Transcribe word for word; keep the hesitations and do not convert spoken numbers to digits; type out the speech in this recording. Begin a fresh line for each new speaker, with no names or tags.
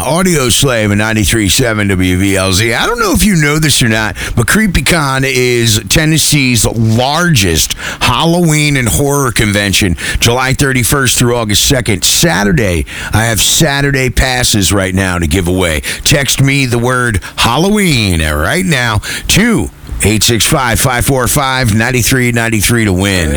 Audio Slave and ninety-three point seven W V L Z. I don't know if you know this or not, but CreepyCon is Tennessee's largest Halloween and horror convention, July thirty-first through August second. Saturday, I have Saturday passes right now to give away. Text me the word Halloween right now to eight six five, five four five, nine three nine three to win.